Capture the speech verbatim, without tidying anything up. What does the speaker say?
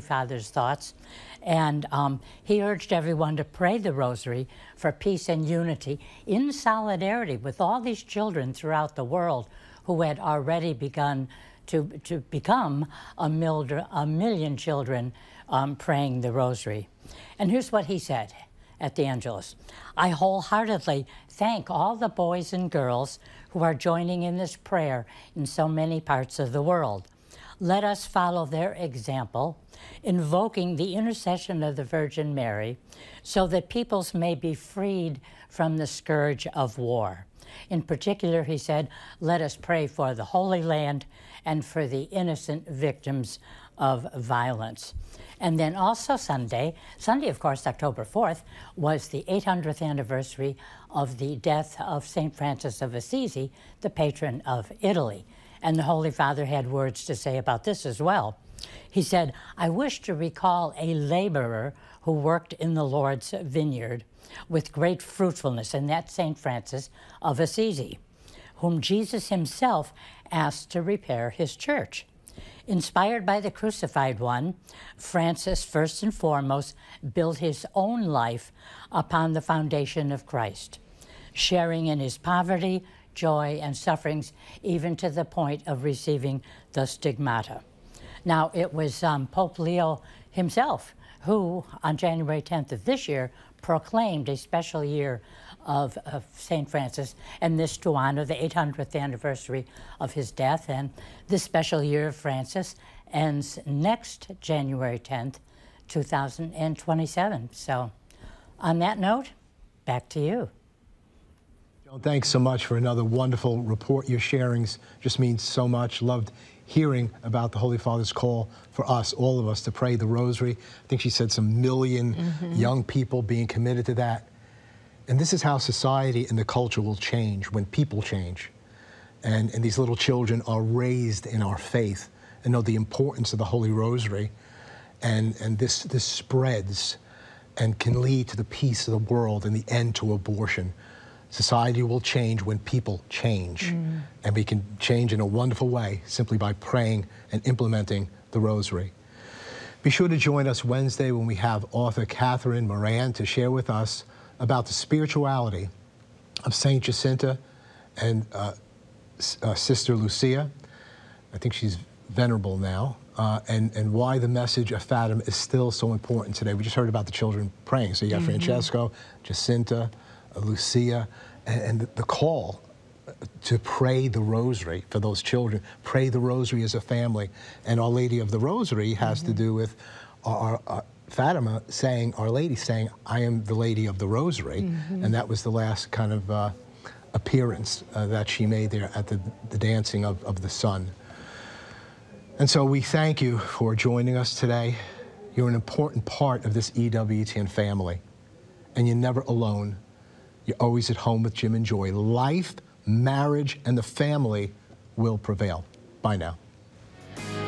Father's thoughts. And um, he urged everyone to pray the Rosary for peace and unity in solidarity with all these children throughout the world who had already begun to, to become a, mil a million children um, praying the Rosary. And here's what he said at the Angelus. I wholeheartedly thank all the boys and girls who are joining in this prayer in so many parts of the world. Let us follow their example, invoking the intercession of the Virgin Mary, so that peoples may be freed from the scourge of war. In particular, he said, let us pray for the Holy Land and for the innocent victims of violence. And then also Sunday, Sunday, of course, October fourth, was the eight hundredth anniversary of the death of Saint Francis of Assisi, the patron of Italy. And the Holy Father had words to say about this as well. He said, I wish to recall a laborer who worked in the Lord's vineyard with great fruitfulness, and that's Saint Francis of Assisi, whom Jesus himself asked to repair his church. Inspired by the crucified one, Francis, first and foremost, built his own life upon the foundation of Christ, sharing in his poverty, joy, and sufferings, even to the point of receiving the stigmata. Now, it was um, Pope Leo himself who, on January tenth of this year, proclaimed a special year of, of Saint Francis, and this to honor the eight hundredth anniversary of his death. And this special year of Francis ends next January tenth, two thousand twenty-seven. So on that note, back to you. Joan, thanks so much for another wonderful report. Your sharings just means so much. Loved hearing about the Holy Father's call for us, all of us, to pray the Rosary. I think she said some million mm-hmm. young people being committed to that. And this is how society and the culture will change when people change. And, and these little children are raised in our faith and know the importance of the Holy Rosary. And, and this, this spreads and can lead to the peace of the world and the end to abortion. Society will change when people change. Mm. And we can change in a wonderful way simply by praying and implementing the Rosary. Be sure to join us Wednesday when we have author Catherine Moran to share with us about the spirituality of Saint Jacinta and uh, uh, Sister Lucia. I think she's venerable now, uh, and, and why the message of Fatima is still so important today. We just heard about the children praying. So you got mm-hmm. Francesco, Jacinta, uh, Lucia, and, and the, the call to pray the Rosary for those children. Pray the Rosary as a family. And Our Lady of the Rosary has mm-hmm. to do with our, our Fatima saying, Our Lady saying, I am the Lady of the Rosary. Mm-hmm. And that was the last kind of uh, appearance uh, that she made there at the, the dancing of, of the sun. And so we thank you for joining us today. You're an important part of this E W T N family. And you're never alone. You're always at home with Jim and Joy. Life, marriage, and the family will prevail. Bye now.